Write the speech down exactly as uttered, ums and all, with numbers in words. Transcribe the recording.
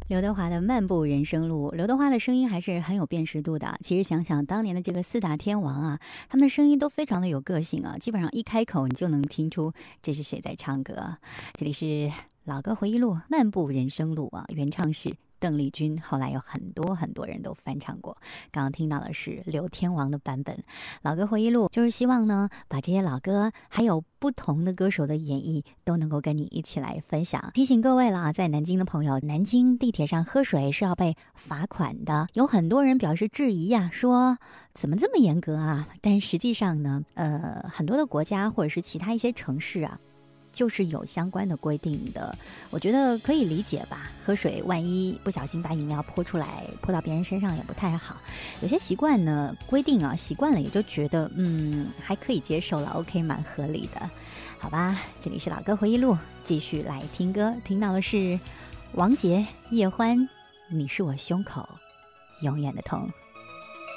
刘德华的《漫步人生路》，刘德华的声音还是很有辨识度的。其实想想当年的这个四大天王啊，他们的声音都非常的有个性啊，基本上一开口你就能听出这是谁在唱歌。这里是老歌回忆录，《漫步人生路》啊，原唱是邓丽君，后来有很多很多人都翻唱过。刚刚听到的是刘天王的版本。老歌回忆录就是希望呢，把这些老歌还有不同的歌手的演绎都能够跟你一起来分享。提醒各位了，在南京的朋友，南京地铁上喝水是要被罚款的。有很多人表示质疑啊，说怎么这么严格啊？但实际上呢，呃，很多的国家或者是其他一些城市啊，就是有相关的规定的，我觉得可以理解吧。喝水万一不小心把饮料泼出来，泼到别人身上也不太好。有些习惯呢，规定啊，习惯了也就觉得嗯还可以接受了 ，OK， 蛮合理的，好吧。这里是老歌回忆录，继续来听歌，听到的是王杰、叶欢，你是我胸口永远的痛。